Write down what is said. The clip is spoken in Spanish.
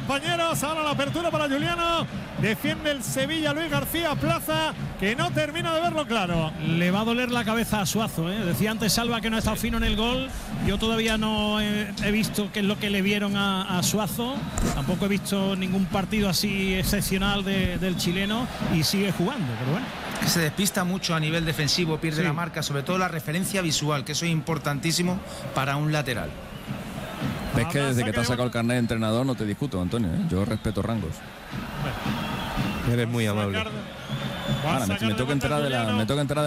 compañeros. Ahora la apertura para Juliano. Defiende el Sevilla Luis García Plaza, que no termina de verlo claro. Le va a doler la cabeza a Suazo, ¿eh? Decía antes Salva que no ha estado fino en el gol. Yo todavía no he visto qué es lo que le vieron a Suazo. Tampoco he visto ningún partido así excepcional del chileno y sigue jugando, pero bueno. Se despista mucho a nivel defensivo, pierde la marca, sobre todo la referencia visual, que eso es importantísimo para un lateral. Ves que desde que te has sacado el carnet de entrenador no te discuto, Antonio, ¿eh? Yo respeto rangos. Eres muy amable. Ahora me tengo que enterar de la